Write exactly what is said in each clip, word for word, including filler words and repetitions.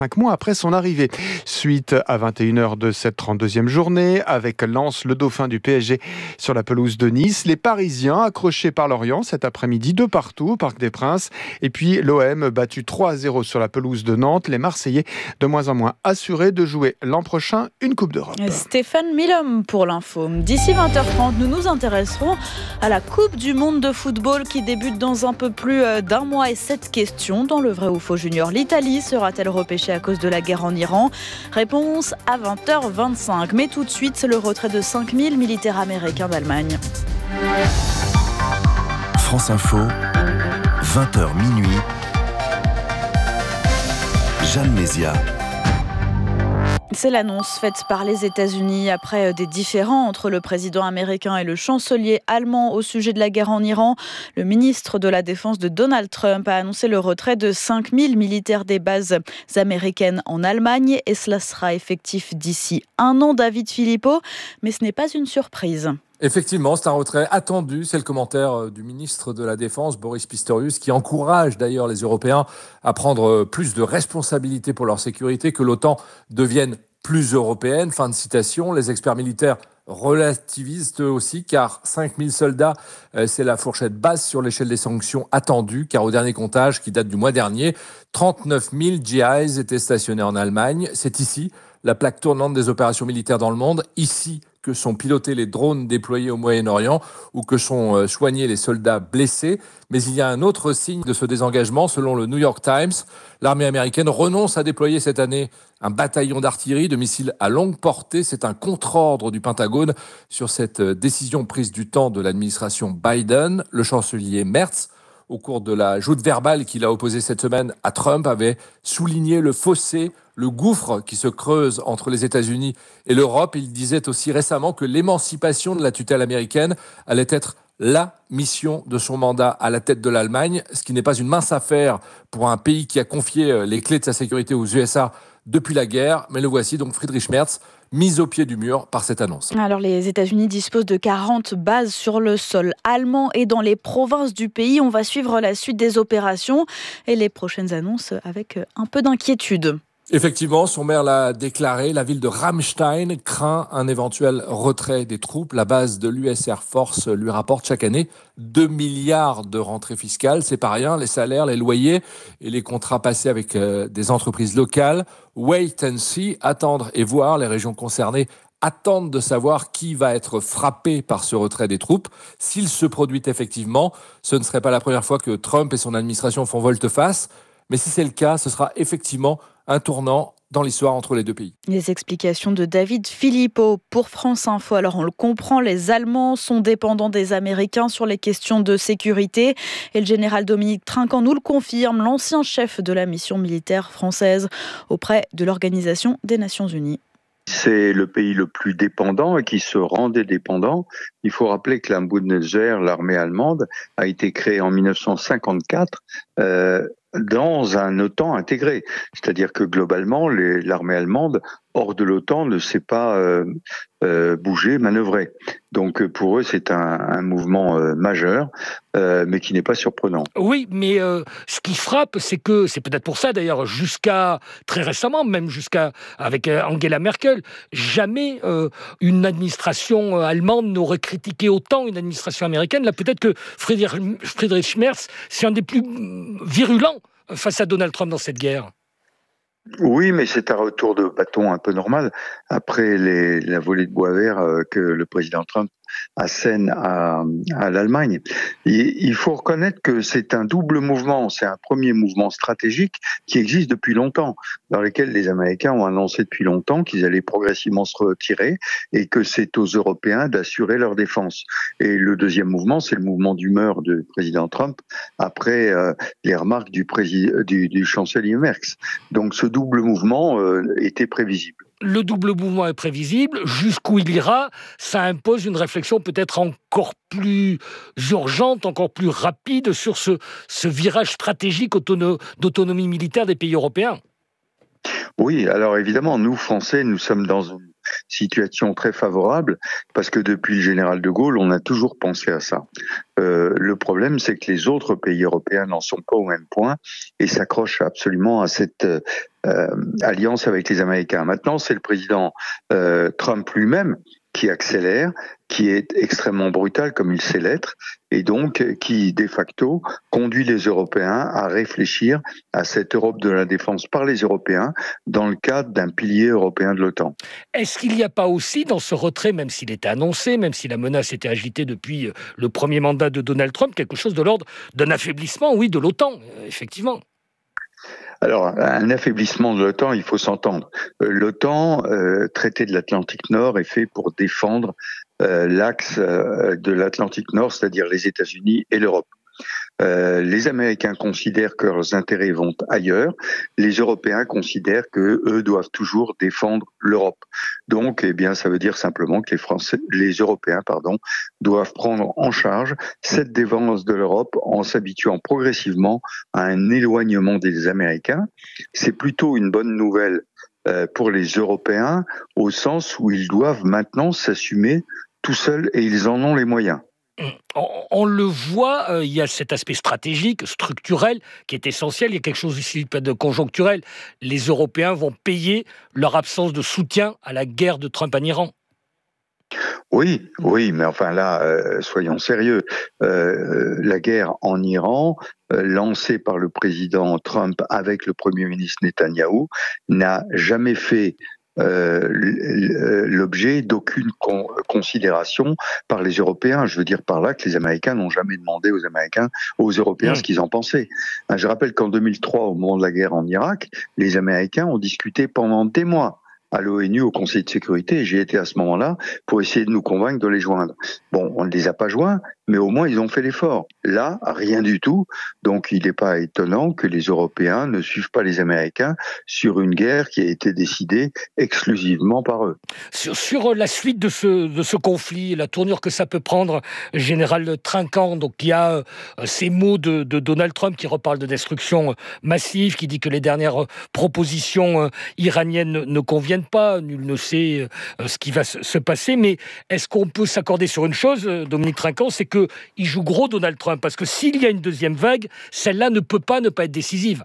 Cinq mois après son arrivée. Suite à vingt et une heures de cette trente-deuxième journée, avec Lens, le dauphin du P S G sur la pelouse de Nice. Les Parisiens accrochés par Lorient cet après-midi de partout au Parc des Princes. Et puis l'O M battu trois à zéro sur la pelouse de Nantes. Les Marseillais de moins en moins assurés de jouer l'an prochain une Coupe d'Europe. Stéphane Milhomme pour l'info. D'ici vingt heures trente, nous nous intéresserons à la Coupe du Monde de football qui débute dans un peu plus d'un mois. Et cette question, dans le vrai ou faux junior, l'Italie sera-t-elle repêchée à cause de la guerre en Iran? Réponse à vingt heures vingt-cinq. Mais tout de suite, c'est le retrait de cinq mille militaires américains d'Allemagne. France Info, vingt heures minuit. Jeanne Mézia. C'est l'annonce faite par les États-Unis après des différends entre le président américain et le chancelier allemand au sujet de la guerre en Iran. Le ministre de la Défense de Donald Trump a annoncé le retrait de cinq mille militaires des bases américaines en Allemagne et cela sera effectif d'ici un an. David Philippot, mais ce n'est pas une surprise. Effectivement, c'est un retrait attendu. C'est le commentaire du ministre de la Défense, Boris Pistorius, qui encourage d'ailleurs les Européens à prendre plus de responsabilités pour leur sécurité, que l'OTAN devienne plus européenne. Fin de citation. Les experts militaires relativisent eux aussi, car cinq mille soldats, c'est la fourchette basse sur l'échelle des sanctions attendues, car au dernier comptage, qui date du mois dernier, trente-neuf mille G Is étaient stationnés en Allemagne. C'est ici la plaque tournante des opérations militaires dans le monde. Ici que sont pilotés les drones déployés au Moyen-Orient ou que sont soignés les soldats blessés. Mais il y a un autre signe de ce désengagement. Selon le New York Times, l'armée américaine renonce à déployer cette année un bataillon d'artillerie de missiles à longue portée. C'est un contre-ordre du Pentagone sur cette décision prise du temps de l'administration Biden. Le chancelier Merz, au cours de la joute verbale qu'il a opposée cette semaine à Trump, avait souligné le fossé, le gouffre qui se creuse entre les États-Unis et l'Europe. Il disait aussi récemment que l'émancipation de la tutelle américaine allait être la mission de son mandat à la tête de l'Allemagne, ce qui n'est pas une mince affaire pour un pays qui a confié les clés de sa sécurité aux U S A depuis la guerre. Mais le voici donc, Friedrich Merz, mis au pied du mur par cette annonce. Alors les États-Unis disposent de quarante bases sur le sol allemand et dans les provinces du pays. On va suivre la suite des opérations et les prochaines annonces avec un peu d'inquiétude. Effectivement, son maire l'a déclaré, la ville de Ramstein craint un éventuel retrait des troupes. La base de l'U S Air Force lui rapporte chaque année deux milliards de rentrées fiscales. C'est pas rien, les salaires, les loyers et les contrats passés avec euh, des entreprises locales. Wait and see, attendre et voir. Les régions concernées attendent de savoir qui va être frappé par ce retrait des troupes. S'il se produit effectivement, ce ne serait pas la première fois que Trump et son administration font volte-face. Mais si c'est le cas, ce sera effectivement un tournant dans l'histoire entre les deux pays. Les explications de David Philippot pour France Info. Alors on le comprend, les Allemands sont dépendants des Américains sur les questions de sécurité. Et le général Dominique Trinquant nous le confirme, l'ancien chef de la mission militaire française auprès de l'Organisation des Nations Unies. C'est le pays le plus dépendant et qui se rendait dépendant. Il faut rappeler que la Bundeswehr, l'armée allemande, a été créée en dix-neuf cent cinquante-quatre euh, dans un OTAN intégré. C'est-à-dire que globalement, les, l'armée allemande, hors de l'OTAN, ne s'est pas euh, euh, bougé, manœuvré. Donc pour eux, c'est un, un mouvement euh, majeur, euh, mais qui n'est pas surprenant. Oui, mais euh, ce qui frappe, c'est que, c'est peut-être pour ça d'ailleurs, jusqu'à très récemment, même jusqu'à avec Angela Merkel, jamais euh, une administration allemande n'aurait critiqué autant une administration américaine. Là, peut-être que Friedrich, Friedrich Merz, c'est un des plus virulents face à Donald Trump dans cette guerre. Oui, mais c'est un retour de bâton un peu normal après les, la volée de bois vert euh, que le président Trump assène à, à l'Allemagne. Il, il faut reconnaître que c'est un double mouvement. C'est un premier mouvement stratégique qui existe depuis longtemps, dans lequel les Américains ont annoncé depuis longtemps qu'ils allaient progressivement se retirer et que c'est aux Européens d'assurer leur défense. Et le deuxième mouvement, c'est le mouvement d'humeur du président Trump après euh, les remarques du, président, du, du chancelier Merz. Donc ce double mouvement euh, était prévisible. Le double mouvement est prévisible. Jusqu'où il ira, ça impose une réflexion peut-être encore plus urgente, encore plus rapide sur ce, ce virage stratégique autono- d'autonomie militaire des pays européens. Oui, alors évidemment, nous, Français, nous sommes dans une situation très favorable, parce que depuis le général de Gaulle, on a toujours pensé à ça. Euh, le problème, c'est que les autres pays européens n'en sont pas au même point et s'accrochent absolument à cette euh, alliance avec les Américains. Maintenant, c'est le président euh, Trump lui-même qui accélère, qui est extrêmement brutal comme il sait l'être, et donc qui, de facto, conduit les Européens à réfléchir à cette Europe de la défense par les Européens dans le cadre d'un pilier européen de l'OTAN. Est-ce qu'il n'y a pas aussi dans ce retrait, même s'il était annoncé, même si la menace était agitée depuis le premier mandat de Donald Trump, quelque chose de l'ordre d'un affaiblissement, oui, de l'OTAN, effectivement? Alors, un affaiblissement de l'OTAN, il faut s'entendre. L'OTAN, euh, traité de l'Atlantique Nord, est fait pour défendre euh, l'axe euh, de l'Atlantique Nord, c'est-à-dire les États-Unis et l'Europe. Euh, les Américains considèrent que leurs intérêts vont ailleurs. Les Européens considèrent que eux doivent toujours défendre l'Europe. Donc, eh bien, ça veut dire simplement que les Français, les Européens, pardon, doivent prendre en charge cette défense de l'Europe en s'habituant progressivement à un éloignement des Américains. C'est plutôt une bonne nouvelle euh, pour les Européens, au sens où ils doivent maintenant s'assumer tout seuls et ils en ont les moyens. On le voit, euh, il y a cet aspect stratégique, structurel, qui est essentiel. Il y a quelque chose ici de conjoncturel. Les Européens vont payer leur absence de soutien à la guerre de Trump en Iran. Oui, oui, mais enfin là, euh, soyons sérieux. Euh, la guerre en Iran, euh, lancée par le président Trump avec le Premier ministre Netanyahou, n'a jamais fait Euh, l'objet d'aucune con- considération par les Européens. Je veux dire par là que les Américains n'ont jamais demandé aux Américains, aux Européens, mmh. ce qu'ils en pensaient. Je rappelle qu'en deux mille trois, au moment de la guerre en Irak, les Américains ont discuté pendant des mois à l'ONU, au Conseil de sécurité, et j'ai été à ce moment-là pour essayer de nous convaincre de les joindre. Bon, on ne les a pas joints, mais au moins ils ont fait l'effort. Là, rien du tout, donc il n'est pas étonnant que les Européens ne suivent pas les Américains sur une guerre qui a été décidée exclusivement par eux. Sur, sur la suite de ce, de ce conflit, la tournure que ça peut prendre, Général Trinquant, donc il y a euh, ces mots de, de Donald Trump qui reparle de destruction massive, qui dit que les dernières propositions euh, iraniennes ne, ne conviennent pas, nul ne sait euh, ce qui va se, se passer, mais est-ce qu'on peut s'accorder sur une chose, euh, Dominique Trinquant, c'est qu'il joue gros Donald Trump, parce que s'il y a une deuxième vague, celle-là ne peut pas ne pas être décisive.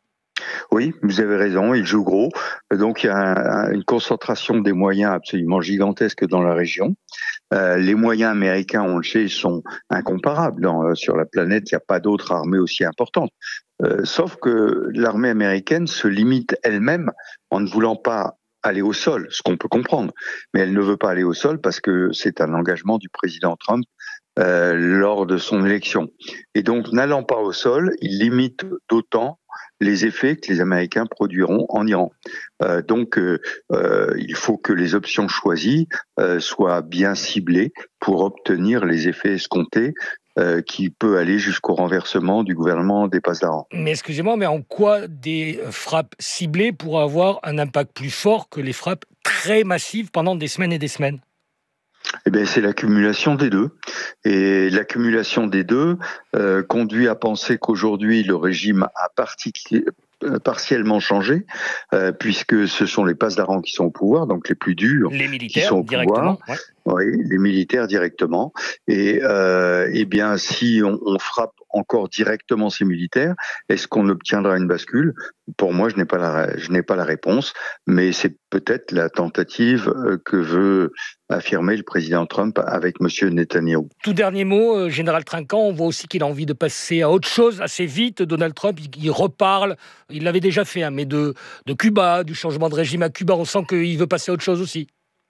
Oui, vous avez raison, il joue gros. Donc il y a un, une concentration des moyens absolument gigantesque dans la région. Euh, les moyens américains, on le sait, sont incomparables. Dans, euh, sur la planète, il n'y a pas d'autre armée aussi importante. Euh, sauf que l'armée américaine se limite elle-même en ne voulant pas aller au sol, ce qu'on peut comprendre. Mais elle ne veut pas aller au sol parce que c'est un engagement du président Trump euh, lors de son élection. Et donc, n'allant pas au sol, il limite d'autant les effets que les Américains produiront en Iran. Euh, donc, euh, euh, il faut que les options choisies euh, soient bien ciblées pour obtenir les effets escomptés, euh, qui peut aller jusqu'au renversement du gouvernement des Pasdaran. Mais excusez-moi, mais en quoi des frappes ciblées pourraient avoir un impact plus fort que les frappes très massives pendant des semaines et des semaines ? Eh bien, c'est l'accumulation des deux. Et l'accumulation des deux euh, conduit à penser qu'aujourd'hui, le régime a particulièrement partiellement changé, euh, puisque ce sont les Pasdaran qui sont au pouvoir, donc les plus durs, les militaires, qui sont au directement, pouvoir. Ouais. Oui, les militaires directement. Et euh, eh bien, si on, on frappe encore directement ces militaires, est-ce qu'on obtiendra une bascule ? Pour moi, je n'ai pas la, je n'ai pas la réponse, mais c'est peut-être la tentative que veut affirmer le président Trump avec M. Netanyahou. Tout dernier mot, euh, Général Trinquant, on voit aussi qu'il a envie de passer à autre chose assez vite. Donald Trump, il, il reparle, il l'avait déjà fait, hein, mais de, de Cuba, du changement de régime à Cuba, on sent qu'il veut passer à autre chose aussi.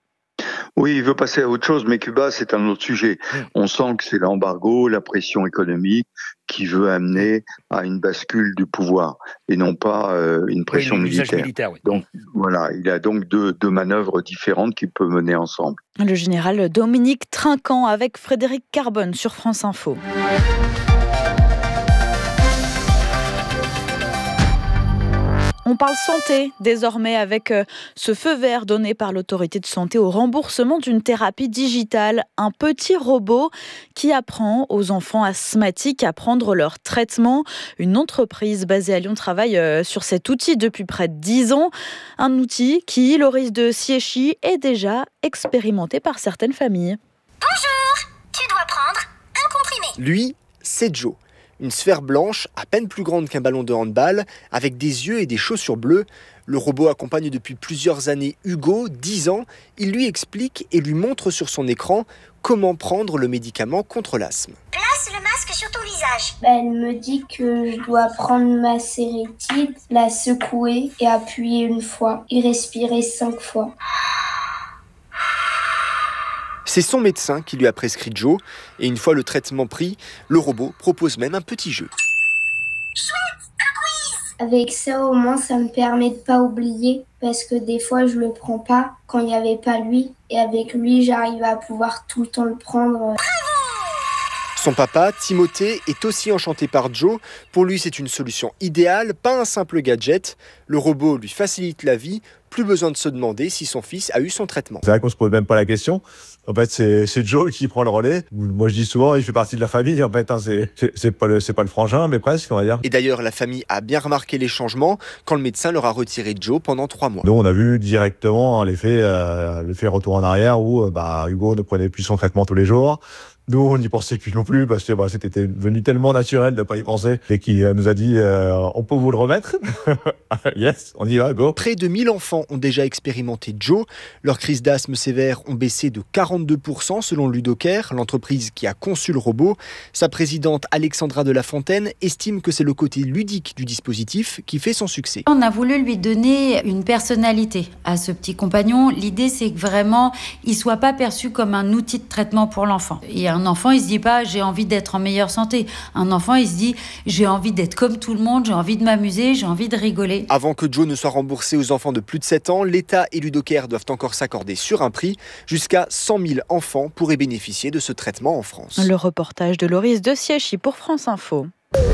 Oui, il veut passer à autre chose, mais Cuba, c'est un autre sujet. Mmh. On sent que c'est l'embargo, la pression économique qui veut amener à une bascule du pouvoir et non pas euh, une pression oui, militaire. militaire oui. Donc voilà, il y a donc deux, deux manœuvres différentes qu'il peut mener ensemble. Le général Dominique Trinquant avec Frédéric Carbone sur France Info. On parle santé désormais avec ce feu vert donné par l'autorité de santé au remboursement d'une thérapie digitale. Un petit robot qui apprend aux enfants asthmatiques à prendre leur traitement. Une entreprise basée à Lyon travaille sur cet outil depuis près de dix ans. Un outil qui, Loris de Siéchy, est déjà expérimenté par certaines familles. Bonjour, tu dois prendre un comprimé. Lui, c'est Joe. Une sphère blanche, à peine plus grande qu'un ballon de handball, avec des yeux et des chaussures bleues. Le robot accompagne depuis plusieurs années Hugo, dix ans. Il lui explique et lui montre sur son écran comment prendre le médicament contre l'asthme. Place le masque sur ton visage. Elle me dit que je dois prendre ma sérétide, la secouer et appuyer une fois et respirer cinq fois. C'est son médecin qui lui a prescrit Joe, et une fois le traitement pris, le robot propose même un petit jeu. Chouette, un quiz. Avec ça, au moins, ça me permet de pas oublier, parce que des fois, je le prends pas quand il n'y avait pas lui, et avec lui, j'arrive à pouvoir tout le temps le prendre. Bravo. Son papa, Timothée, est aussi enchanté par Joe. Pour lui, c'est une solution idéale, pas un simple gadget. Le robot lui facilite la vie, plus besoin de se demander si son fils a eu son traitement. C'est vrai qu'on se pose même pas la question. En fait, c'est, c'est Joe qui prend le relais. Moi, je dis souvent, il fait partie de la famille. En fait, hein, c'est, c'est, c'est, pas le, c'est pas le frangin, mais presque, on va dire. Et d'ailleurs, la famille a bien remarqué les changements quand le médecin leur a retiré Joe pendant trois mois. Nous, on a vu directement hein, l'effet, euh, l'effet retour en arrière où bah, Hugo ne prenait plus son traitement tous les jours. Nous, on n'y pensait plus non plus parce que bah, c'était devenu tellement naturel de ne pas y penser et qui euh, nous a dit euh, on peut vous le remettre. Yes, on y va, go. Près de mille enfants ont déjà expérimenté Joe. Leurs crises d'asthme sévères ont baissé de quarante-deux pour cent selon Ludocare, l'entreprise qui a conçu le robot. Sa présidente Alexandra de la Fontaine estime que c'est le côté ludique du dispositif qui fait son succès. On a voulu lui donner une personnalité à ce petit compagnon. L'idée, c'est que vraiment, il ne soit pas perçu comme un outil de traitement pour l'enfant. Et un enfant, il se dit pas j'ai envie d'être en meilleure santé. Un enfant, il se dit j'ai envie d'être comme tout le monde, j'ai envie de m'amuser, j'ai envie de rigoler. Avant que Joe ne soit remboursé aux enfants de plus de sept ans, l'État et Ludocare doivent encore s'accorder sur un prix. Jusqu'à cent mille enfants pourraient bénéficier de ce traitement en France. Le reportage de Loris de Siéchy pour France Info.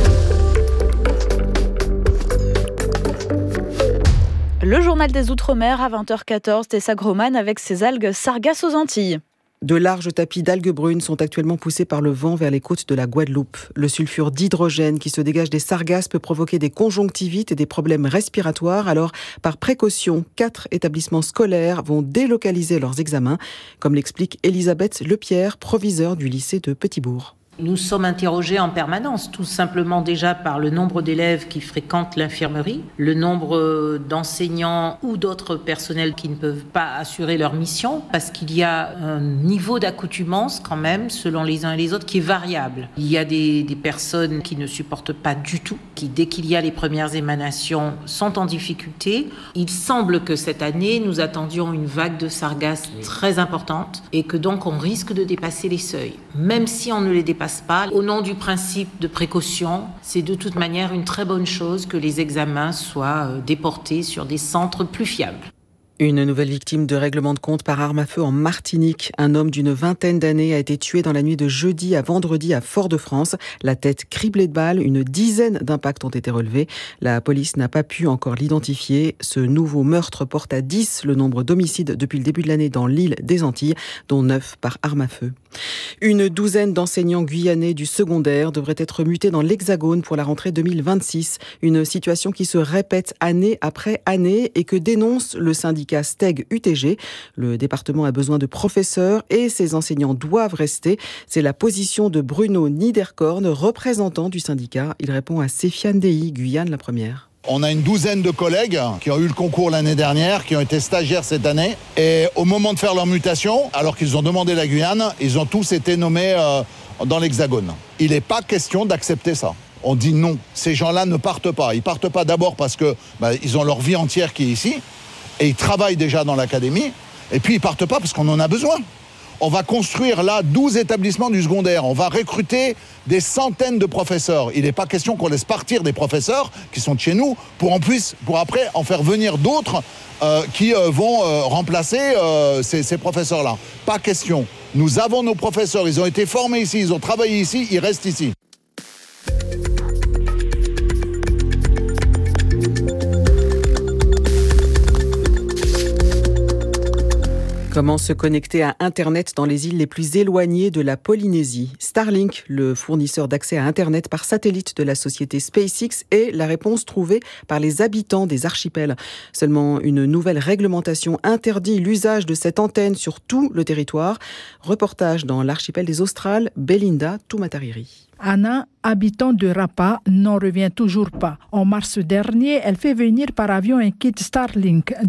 Le journal des Outre-mer à vingt heures quatorze, Tessa Groman avec ses algues sargasses aux Antilles. De larges tapis d'algues brunes sont actuellement poussés par le vent vers les côtes de la Guadeloupe. Le sulfure d'hydrogène qui se dégage des sargasses peut provoquer des conjonctivites et des problèmes respiratoires. Alors, par précaution, quatre établissements scolaires vont délocaliser leurs examens, comme l'explique Elisabeth Lepierre, proviseure du lycée de Petitbourg. Nous sommes interrogés en permanence, tout simplement déjà par le nombre d'élèves qui fréquentent l'infirmerie, le nombre d'enseignants ou d'autres personnels qui ne peuvent pas assurer leur mission, parce qu'il y a un niveau d'accoutumance quand même, selon les uns et les autres, qui est variable. Il y a des, des personnes qui ne supportent pas du tout, qui dès qu'il y a les premières émanations sont en difficulté. Il semble que cette année, nous attendions une vague de sargasses très importante et que donc on risque de dépasser les seuils. Même si on ne les dépasse pas, au nom du principe de précaution, c'est de toute manière une très bonne chose que les examens soient déportés sur des centres plus fiables. Une nouvelle victime de règlement de compte par arme à feu en Martinique. Un homme d'une vingtaine d'années a été tué dans la nuit de jeudi à vendredi à Fort-de-France. La tête criblée de balles, une dizaine d'impacts ont été relevés. La police n'a pas pu encore l'identifier. Ce nouveau meurtre porte à dix le nombre d'homicides depuis le début de l'année dans l'île des Antilles, dont neuf par arme à feu. Une douzaine d'enseignants guyanais du secondaire devraient être mutés dans l'Hexagone pour la rentrée deux mille vingt-six. Une situation qui se répète année après année et que dénonce le syndicat Steg U T G. Le département a besoin de professeurs et ses enseignants doivent rester. C'est la position de Bruno Niederkorn, représentant du syndicat. Il répond à Séfiane Dei, Guyane la première. On a une douzaine de collègues qui ont eu le concours l'année dernière, qui ont été stagiaires cette année. Et au moment de faire leur mutation, alors qu'ils ont demandé la Guyane, ils ont tous été nommés euh, dans l'Hexagone. Il n'est pas question d'accepter ça. On dit non. Ces gens-là ne partent pas. Ils partent pas d'abord parce que bah, ils ont leur vie entière qui est ici. Et ils travaillent déjà dans l'académie. Et puis ils partent pas parce qu'on en a besoin. On va construire là douze établissements du secondaire. On va recruter des centaines de professeurs. Il n'est pas question qu'on laisse partir des professeurs qui sont de chez nous pour, en plus, pour après en faire venir d'autres euh, qui euh, vont euh, remplacer euh, ces, ces professeurs-là. Pas question. Nous avons nos professeurs. Ils ont été formés ici, ils ont travaillé ici, ils restent ici. Comment se connecter à Internet dans les îles les plus éloignées de la Polynésie ? Starlink, le fournisseur d'accès à Internet par satellite de la société SpaceX, est la réponse trouvée par les habitants des archipels. Seulement, une nouvelle réglementation interdit l'usage de cette antenne sur tout le territoire. Reportage dans l'archipel des Australes, Belinda Tumatariri. Anna, habitant de Rapa, n'en revient toujours pas. En mars dernier, elle fait venir par avion un kit Starlink